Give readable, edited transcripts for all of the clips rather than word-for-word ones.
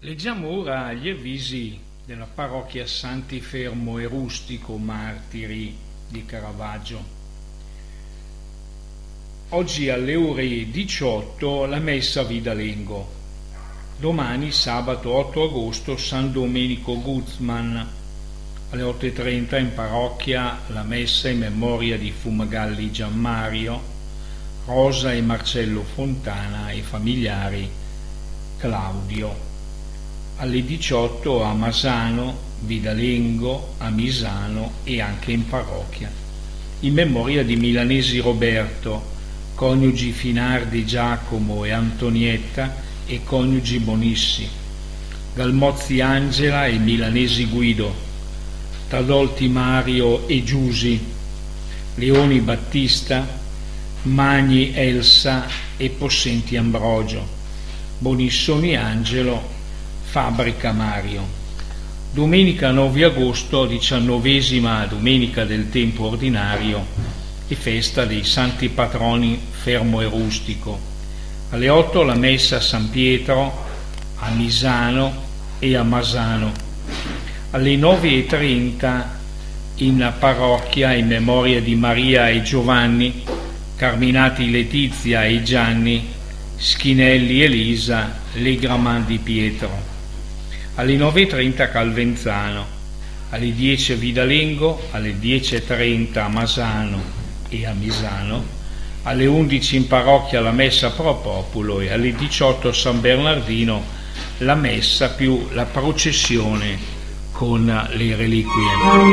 Leggiamo ora gli avvisi della parrocchia Santi Fermo e Rustico Martiri di Caravaggio. Oggi alle ore 18 la messa a Vidalengo. Domani sabato 8 agosto San Domenico Guzman. Alle 8:30 in parrocchia la messa in memoria di Fumagalli Gianmario, Rosa e Marcello Fontana e familiari Claudio. Alle 18 a Masano, Vidalengo, a Misano e anche in parrocchia, in memoria di Milanesi Roberto, coniugi Finardi Giacomo e Antonietta e coniugi Bonissi, Galmozzi Angela e Milanesi Guido, Tadolti Mario e Giusi, Leoni Battista, Magni Elsa e Possenti Ambrogio, Bonissoni Angelo, Fabbrica Mario. Domenica 9 agosto, 19ª domenica del tempo ordinario e festa dei santi patroni Fermo e Rustico. Alle 8 la messa a San Pietro, a Misano e a Masano. Alle 9:30 in parrocchia in memoria di Maria e Giovanni, Carminati Letizia e Gianni, Schinelli Elisa, Legraman di Pietro. Alle 9:30 Calvenzano, alle 10 a Vidalengo, alle 10:30 a Masano e a Misano, alle 11 in parrocchia la messa pro populo e alle 18 a San Bernardino la messa più la processione con le reliquie.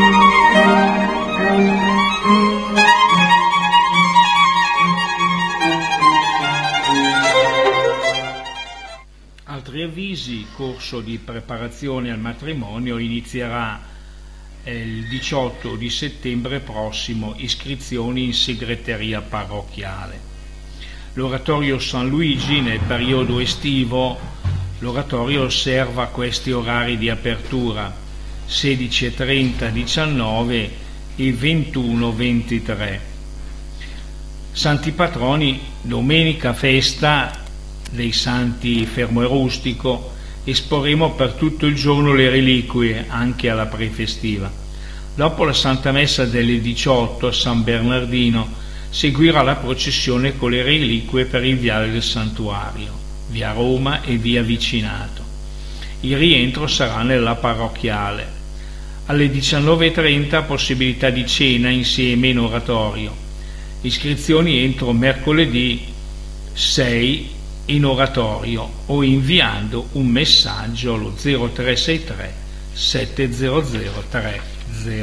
Altri avvisi: corso di preparazione al matrimonio inizierà il 18 di settembre prossimo, iscrizioni in segreteria parrocchiale. L'oratorio San Luigi nel periodo estivo, l'oratorio osserva questi orari di apertura: 16:30, 19 e 21-23. Santi patroni, domenica festa dei santi Fermo e Rustico, esporremo per tutto il giorno le reliquie anche alla prefestiva. Dopo la Santa Messa delle 18 a San Bernardino seguirà la processione con le reliquie per il viale del santuario, via Roma e via Vicinato. Il rientro sarà nella parrocchiale. Alle 19:30 possibilità di cena insieme in oratorio. Iscrizioni entro mercoledì 6 in oratorio o inviando un messaggio allo 0363 700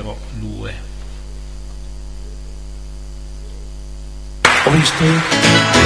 302.